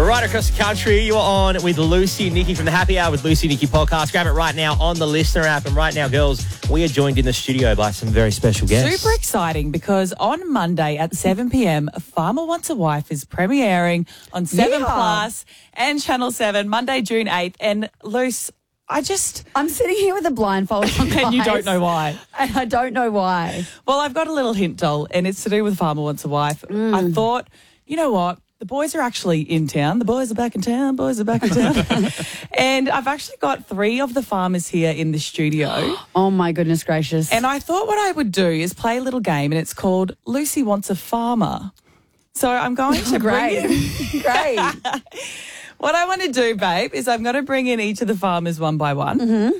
Right across the country, you are on with Lucy and Nikki from the Happy Hour with Lucy and Nikki podcast. Grab it right now on the Listener app. And right now, girls, we are joined in the studio by some very special guests. Super exciting because on Monday at 7 p.m, Farmer Wants a Wife is premiering on 7 Plus and Channel 7, Monday, June 8th. And Luce, I'm sitting here with a blindfold on, and you don't know why. And I don't know why. Well, I've got a little hint, doll, and it's to do with Farmer Wants a Wife. I thought, you know what? The boys are actually in town. The boys are back in town. Boys are back in town. And I've actually got 3 of the farmers here in the studio. Oh, my goodness gracious. And I thought what I would do is play a little game, and it's called Lucy Wants a Farmer. So I'm going to bring in... Great. What I want to do, babe, is I'm going to bring in each of the farmers one by one. Mm-hmm.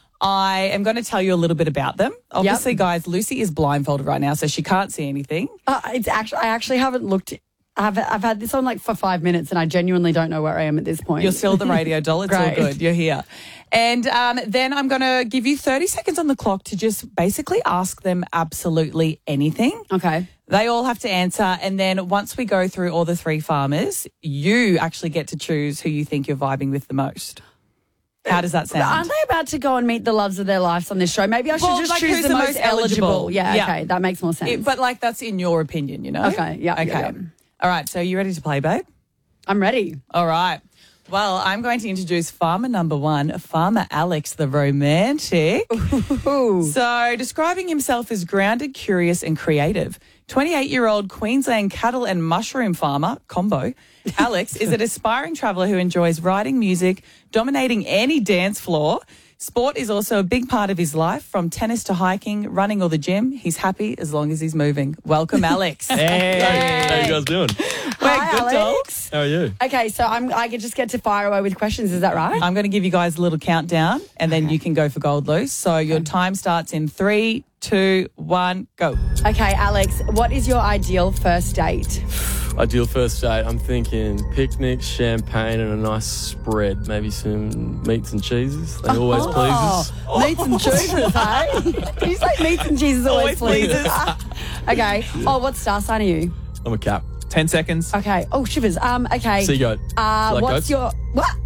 I am going to tell you a little bit about them. Obviously, guys, Lucy is blindfolded right now, so she can't see anything. I actually haven't looked... I've had this on for 5 minutes and I genuinely don't know where I am at this point. You're still the radio doll. It's all good. You're here. And then I'm going to give you 30 seconds on the clock to just basically ask them absolutely anything. Okay. They all have to answer. And then once we go through all the 3 farmers, you actually get to choose who you think you're vibing with the most. How does that sound? Aren't they about to go and meet the loves of their lives on this show? Maybe I should just choose the most eligible. Yeah, okay. That makes more sense. But that's in your opinion, you know? Okay, yeah. Okay. Yeah. All right, so you ready to play, babe? I'm ready. All right. Well, I'm going to introduce farmer number 1, Farmer Alex, the romantic. Ooh. So, describing himself as grounded, curious and creative. 28-year-old Queensland cattle and mushroom farmer, combo, Alex is an aspiring traveller who enjoys writing music, dominating any dance floor. Sport is also a big part of his life, from tennis to hiking, running or the gym. He's happy as long as he's moving. Welcome, Alex. Hey. How you guys doing? Hi, good, Alex. How are you? Okay, so I can just get to fire away with questions. Is that right? I'm going to give you guys a little countdown and then you can go for gold, Loose. So your time starts in 3, 2, 1, go. Okay, Alex, what is your ideal first date? Ideal first date, I'm thinking picnic, champagne and a nice spread. Maybe some meats and cheeses. They always please us. Meats and cheeses, hey? Did you say meats and cheeses always pleases? Okay. Oh, what star sign are you? I'm a cap. 10 seconds. Okay. Oh, shivers. Okay. Sea goat. What's goats? your... What?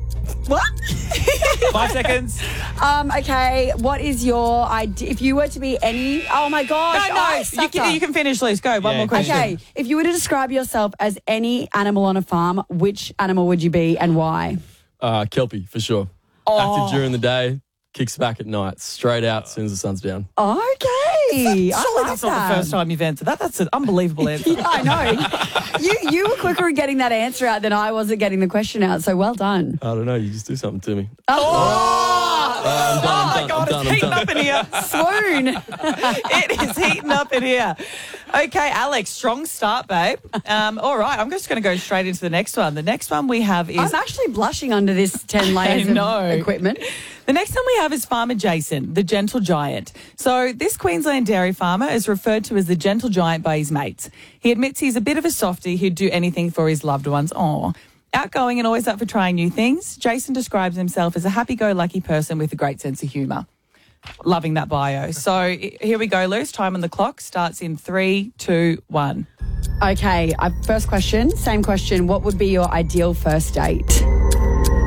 5 seconds. Okay, what is your idea? If you were to be any... Oh, my gosh. No, you can finish, Loose. Go, one more question. Okay, if you were to describe yourself as any animal on a farm, which animal would you be and why? Kelpie, for sure. Active during the day, kicks back at night. Straight out as soon as the sun's down. Okay. Surely that's not the first time you've answered that. That's an unbelievable answer. Yeah, I know. You were quicker at getting that answer out than I was at getting the question out, so well done. I don't know, you just do something to me. Oh, my God, it's heating up in here. Swoon. It is heating up in here. Okay, Alex, strong start, babe. All right, I'm just going to go straight into the next one. The next one we have is... I'm actually blushing under this 10 layers of equipment. The next one we have is Farmer Jason, the gentle giant. So this Queensland dairy farmer is referred to as the gentle giant by his mates. He admits he's a bit of a softie who'd do anything for his loved ones. Aw. Outgoing and always up for trying new things, Jason describes himself as a happy-go-lucky person with a great sense of humour. Loving that bio. So here we go, Luce. Time on the clock starts in 3, 2, 1. Okay, first question, same question. What would be your ideal first date?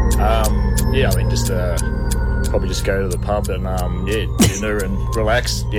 Just probably just go to the pub and dinner and relax.